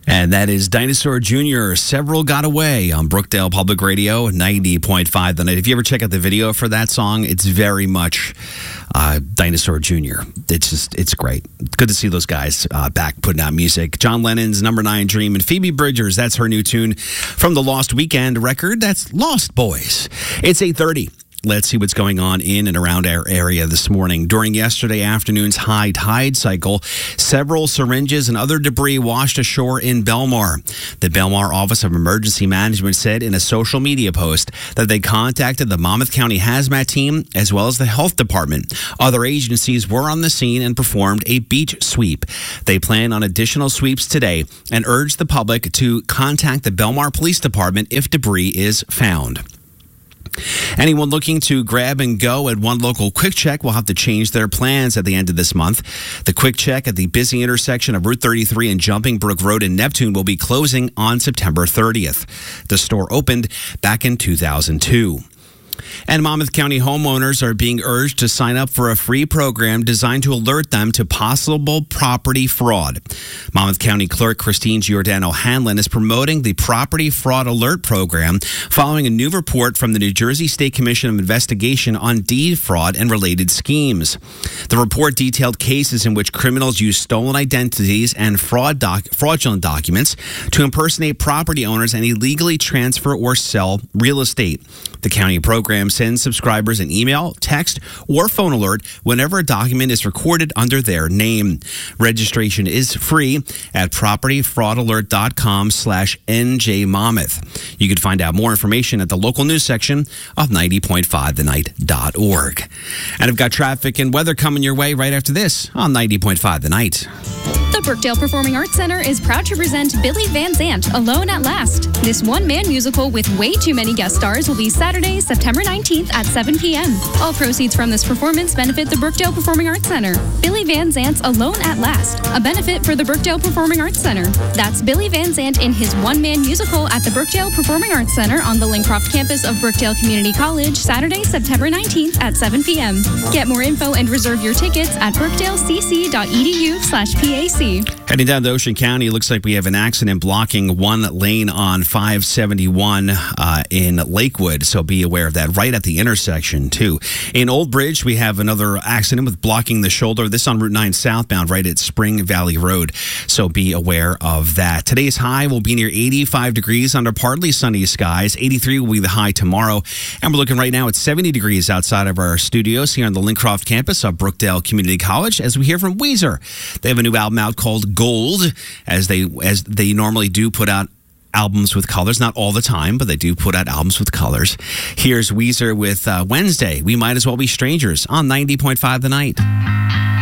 And that is Dinosaur Jr. Several Got Away on Brookdale Public Radio, 90.5 The Night. If you ever check out the video for that song, it's very much Dinosaur Jr. It's great. Good to see those guys back putting out music. John Lennon's Number 9 Dream and Phoebe Bridgers, that's her new tune from the Lost Weekend record. That's Lost Boys. It's 8:30. Let's see what's going on in and around our area this morning. During yesterday afternoon's high tide cycle, several syringes and other debris washed ashore in Belmar. The Belmar Office of Emergency Management said in a social media post that they contacted the Monmouth County Hazmat Team as well as the Health Department. Other agencies were on the scene and performed a beach sweep. They plan on additional sweeps today and urge the public to contact the Belmar Police Department if debris is found. Anyone looking to grab and go at one local Quick Check will have to change their plans at the end of this month. The Quick Check at the busy intersection of Route 33 and Jumping Brook Road in Neptune will be closing on September 30th. The store opened back in 2002. And Monmouth County homeowners are being urged to sign up for a free program designed to alert them to possible property fraud. Monmouth County Clerk Christine Giordano-Hanlon is promoting the Property Fraud Alert Program following a new report from the New Jersey State Commission of Investigation on deed fraud and related schemes. The report detailed cases in which criminals used stolen identities and fraudulent documents to impersonate property owners and illegally transfer or sell real estate. The county program sends subscribers an email, text, or phone alert whenever a document is recorded under their name. Registration is free at propertyfraudalert.com/NJMonmouth. You can find out more information at the local news section of 90.5thenight.org. And I've got traffic and weather coming your way right after this on 90.5 The Night. The Brookdale Performing Arts Center is proud to present Billy Van Zandt, Alone at Last. This one-man musical with way too many guest stars will be Saturday, September 19th at 7 p.m. All proceeds from this performance benefit the Brookdale Performing Arts Center. Billy Van Zandt's Alone at Last, a benefit for the Brookdale Performing Arts Center. That's Billy Van Zandt in his one-man musical at the Brookdale Performing Arts Center on the Lincroft campus of Brookdale Community College, Saturday, September 19th at 7 p.m. Get more info and reserve your tickets at brookdalecc.edu/PAC. Heading down to Ocean County, it looks like we have an accident blocking one lane on 571 in Lakewood, so be aware of that right at the intersection, too. In Old Bridge, we have another accident with blocking the shoulder. This on Route 9 southbound right at Spring Valley Road, so be aware of that. Today's high will be near 85 degrees under partly sunny skies. 83 will be the high tomorrow, and we're looking right now at 70 degrees outside of our studios here on the Lincroft campus of Brookdale Community College as we hear from Weezer. They have a new album out called Gold, as they normally do put out albums with colors, not all the time, but they do put out albums with colors. Here's Weezer with Wednesday, We Might As Well Be Strangers on 90.5 The Night.